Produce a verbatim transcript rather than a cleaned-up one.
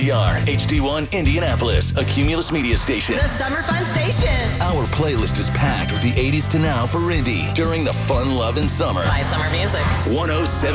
D R, H D one Indianapolis, a Cumulus media station. The Summer Fun Station. Our playlist is packed with the eighties to now for Indy during the fun-loving summer. My summer music. one oh seven